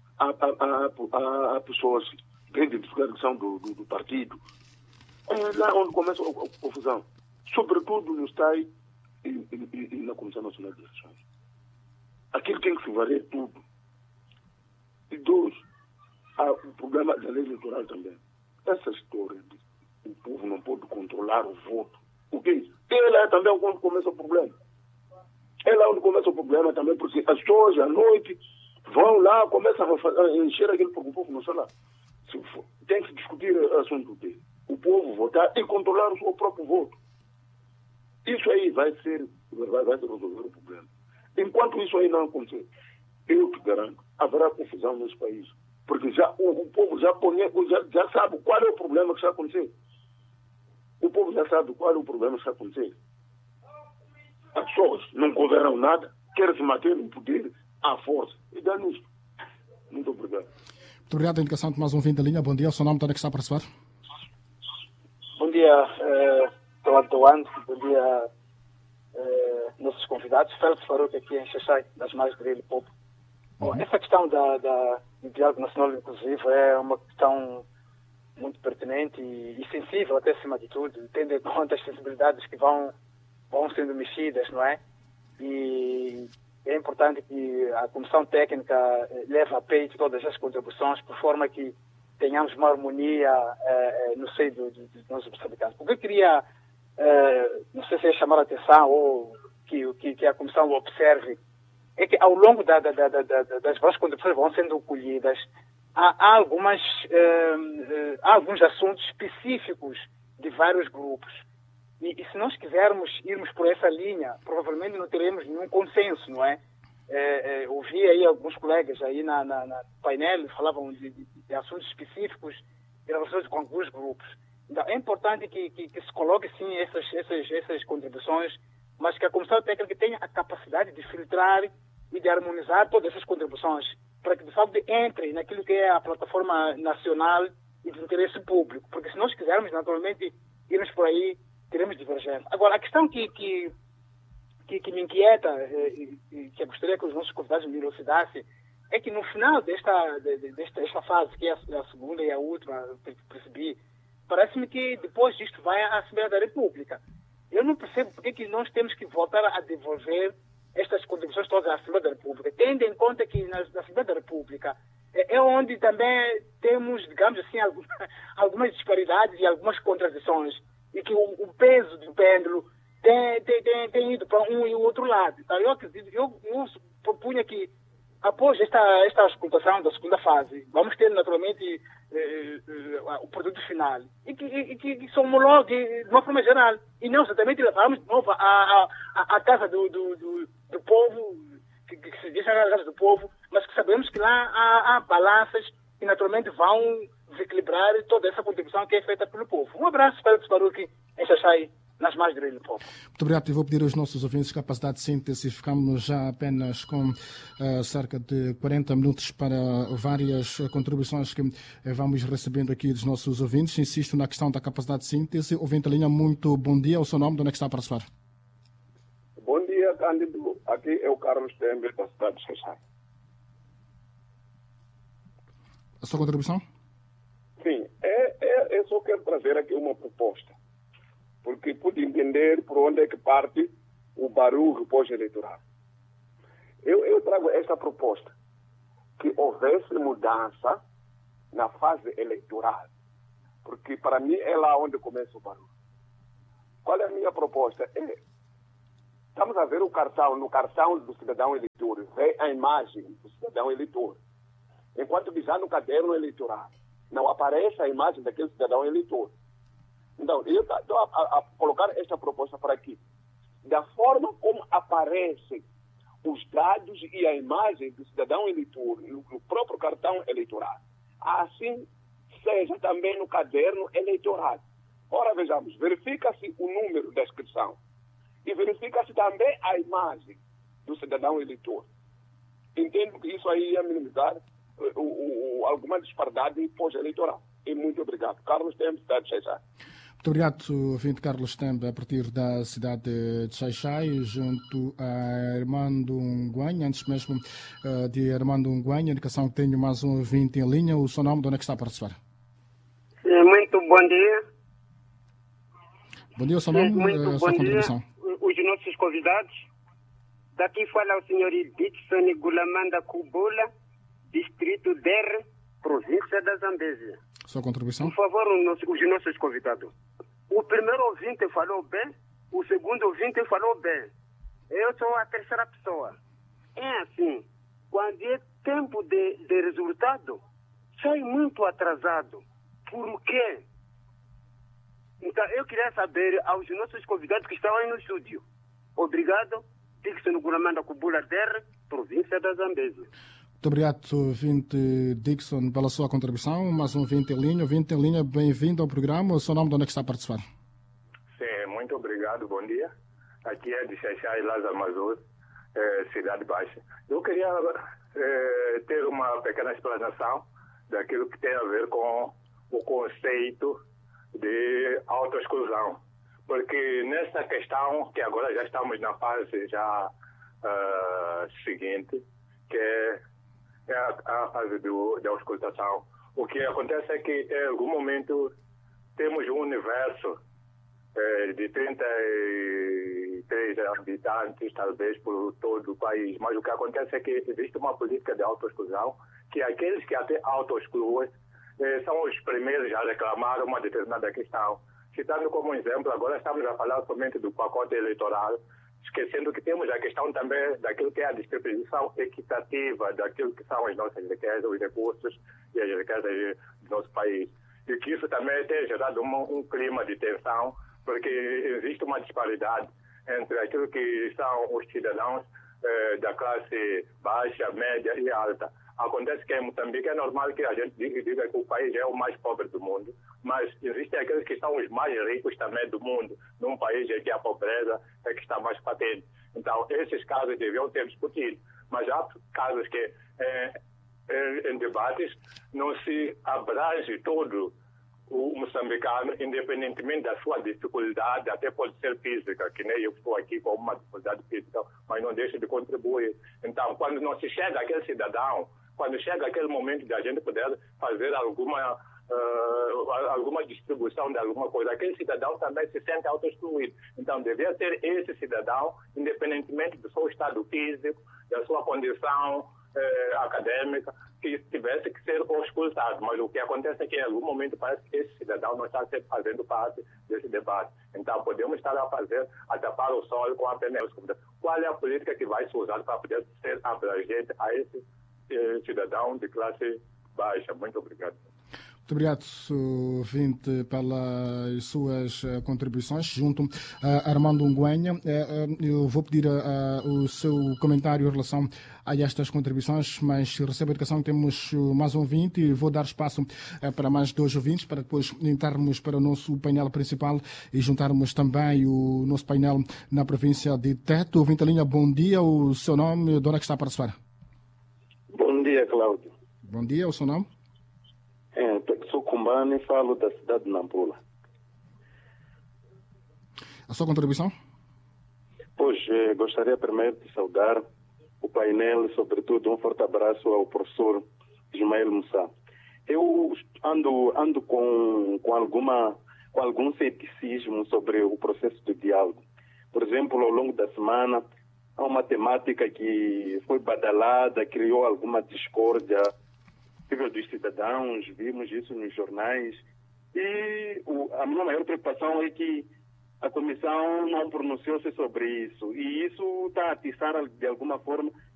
[SPEAKER 10] há pessoas que identificam que são do partido, é lá onde começa a confusão. Sobretudo no STAI e na Comissão Nacional de Eleições. Aquilo tem que se varrer tudo. E dois, há o problema da lei eleitoral também. Essa história de o povo não pode controlar o voto. O que é isso? É lá também onde começa o problema. É lá onde começa o problema também, porque as pessoas à noite vão lá, começam a encher aquilo porque o povo não está lá. Tem que se discutir o assunto dele. O povo votar e controlar o seu próprio voto. Isso aí vai resolver o problema. Enquanto isso aí não acontecer, eu te garanto, haverá confusão nesse país. Porque já, o povo já sabe qual é o problema que está acontecendo. O povo já sabe qual é o problema que está acontecendo. As pessoas não governam nada, querem se manter no poder à força. E dá nisso. Muito obrigado.
[SPEAKER 2] Muito obrigado pela indicação de mais um ouvinte da linha. Bom dia, o seu nome, onde é que está a participar?
[SPEAKER 11] Bom dia, Toando. Bom dia, nossos convidados. Félix Faruque aqui em Xaxai, das mais Grelho Povo. Bom, essa questão do diálogo nacional inclusivo é uma questão muito pertinente e sensível até acima de tudo, tendo em conta as sensibilidades que vão sendo mexidas, não é? E é importante que a Comissão Técnica leve a peito todas as contribuições, por forma que tenhamos uma harmonia no seio dos nossos moçambicanos. Porque eu queria, não sei se é chamar a atenção ou que a Comissão observe, é que ao longo das várias contribuições vão sendo colhidas, há alguns assuntos específicos de vários grupos. E se nós quisermos irmos por essa linha, provavelmente não teremos nenhum consenso, não é? Ouvi aí alguns colegas aí na painel falavam de assuntos específicos em relação com alguns grupos. Então, é importante que se coloque, sim, essas contribuições, mas que a Comissão Técnica tenha a capacidade de filtrar e de harmonizar todas essas contribuições, para que, de facto, entre naquilo que é a plataforma nacional e de interesse público. Porque se nós quisermos, naturalmente, irmos por aí, teremos divergência. Agora, a questão que me inquieta, e que eu gostaria que os nossos convidados me elucidassem, é que no final desta fase, que é a segunda e a última, que percebi, parece-me que depois disto vai à Assembleia da República. Eu não percebo porque que nós temos que voltar a devolver estas contribuições todas à Assembleia da República, tendo em conta que na Assembleia da República é onde também temos, digamos assim, algumas disparidades e algumas contradições, e que o peso do pêndulo tem ido para um e o outro lado. Então, eu acredito, eu propunha que, após esta auscultação da segunda fase, vamos ter naturalmente o produto final e que se homologue de uma forma geral e não exatamente levarmos de novo à casa do povo, que se diz a casa do povo, mas que sabemos que lá há balanças que naturalmente vão desequilibrar toda essa contribuição que é feita pelo povo. Um abraço para o Baruque em Xaxai, nas mais de do povo.
[SPEAKER 2] Muito obrigado. Eu vou pedir aos nossos ouvintes capacidade de síntese. Ficamos já apenas com cerca de 40 minutos para várias contribuições que vamos recebendo aqui dos nossos ouvintes. Insisto na questão da capacidade de síntese. Ouvinte a linha, muito bom dia. O seu nome, de onde é que está a participar?
[SPEAKER 12] Bom dia, Cândido.
[SPEAKER 10] Aqui é o Carlos Tembe, da cidade de Xaixai.
[SPEAKER 2] A sua contribuição?
[SPEAKER 10] Sim, eu só quero trazer aqui uma proposta, porque pude entender por onde é que parte o barulho pós-eleitoral. Eu trago esta proposta, que houvesse mudança na fase eleitoral, porque para mim é lá onde começa o barulho. Qual é a minha proposta? Estamos a ver o cartão, no cartão do cidadão eleitor, vê a imagem do cidadão eleitor, enquanto que já no caderno eleitoral não aparece a imagem daquele cidadão eleitor. Então, eu estou a colocar esta proposta para aqui. Da forma como aparecem os dados e a imagem do cidadão eleitor no próprio cartão eleitoral, assim seja também no caderno eleitoral. Ora, vejamos, verifica-se o número da inscrição e verifica-se também a imagem do cidadão eleitor. Entendo que isso aí ia minimizar alguma disparidade pós-eleitoral. E muito obrigado. Carlos Tembe, cidade de Xaixai.
[SPEAKER 2] Muito obrigado, ouvinte Carlos Tembe, a partir da cidade de Xaixai, junto a Armando Nguanha. Antes mesmo de Armando Nguanha, a indicação que tenho mais um ouvinte em linha. O seu nome, de onde é que está a participar?
[SPEAKER 12] Sim, muito bom dia.
[SPEAKER 2] Bom dia, o seu nome,
[SPEAKER 12] muito
[SPEAKER 2] a sua contribuição.
[SPEAKER 12] Os nossos convidados. Daqui fala o senhor Dixon Gulamanda Kubula, distrito DER, província da Zambésia.
[SPEAKER 2] Sua contribuição?
[SPEAKER 12] Por favor, os nossos convidados. O primeiro ouvinte falou bem, o segundo ouvinte falou bem. Eu sou a terceira pessoa. É assim, quando é tempo de resultado, sai muito atrasado. Por quê? Então, eu queria saber aos nossos convidados que estão aí no estúdio. Obrigado. Dixon Gulamanda Kubula Der, província da Zambésia.
[SPEAKER 2] Muito obrigado, ouvinte Dixon, pela sua contribuição. Mais um ouvinte em linha. Ouvinte em linha, bem-vindo ao programa. O seu nome, de onde é que está a participar?
[SPEAKER 13] Sim, muito obrigado. Bom dia. Aqui é de Xaixai, Lázaro Mazur, Cidade Baixa. Eu queria ter uma pequena explanação daquilo que tem a ver com o conceito de autoexclusão. Porque nessa questão, que agora já estamos na fase já seguinte, que é a fase da auscultação. O que acontece é que em algum momento temos um universo de 33 habitantes, talvez, por todo o país. Mas o que acontece é que existe uma política de autoexclusão, que aqueles que até autoexcluem são os primeiros a reclamar uma determinada questão. Citando como exemplo, agora estamos a falar somente do pacote eleitoral, esquecendo que temos a questão também daquilo que é a distribuição equitativa daquilo que são as nossas riquezas, os recursos e as riquezas do nosso país. E que isso também tem gerado um clima de tensão, porque existe uma disparidade entre aquilo que são os cidadãos da classe baixa, média e alta. Acontece que em Moçambique é normal que a gente diga que o país é o mais pobre do mundo, mas existem aqueles que são os mais ricos também do mundo, num país em que a pobreza é que está mais patente. Então, esses casos deviam ser discutidos, mas há casos que em debates não se abrange todo o moçambicano, independentemente da sua dificuldade, até pode ser física, que nem eu estou aqui com uma dificuldade física, mas não deixa de contribuir. Então, quando não se chega àquele cidadão, quando chega aquele momento de a gente poder fazer alguma distribuição de alguma coisa, aquele cidadão também se sente autoexcluído. Então, devia ser esse cidadão, independentemente do seu estado físico, da sua condição acadêmica, que tivesse que ser auscultado. Mas o que acontece é que em algum momento parece que esse cidadão não está fazendo parte desse debate. Então, podemos estar a tapar o sol com a pneu. Qual é a política que vai se usar para poder ser abrangente a esse cidadão de classe baixa? Muito obrigado.
[SPEAKER 2] Muito obrigado, ouvinte, pelas suas contribuições. Junto a Armando Nguanha, eu vou pedir o seu comentário em relação a estas contribuições, mas recebo a indicação que temos mais um ouvinte e vou dar espaço para mais dois ouvintes, para depois entrarmos para o nosso painel principal e juntarmos também o nosso painel na província de Teto. Ouvinte linha, bom dia. O seu nome, de onde é que está a participar?
[SPEAKER 14] Bom dia, Cláudio.
[SPEAKER 2] Bom dia, o seu nome?
[SPEAKER 14] Sou Cumbane e falo da cidade de Nampula.
[SPEAKER 2] A sua contribuição?
[SPEAKER 14] Pois, gostaria primeiro de saudar o painel, sobretudo um forte abraço ao professor Ismael Moussa. Eu ando com algum ceticismo sobre o processo de diálogo. Por exemplo, ao longo da semana, há uma temática que foi badalada, criou alguma discórdia nível dos cidadãos, vimos isso nos jornais. E a minha maior preocupação é que a comissão não pronunciou-se sobre isso. E isso está a atiçar, de alguma forma,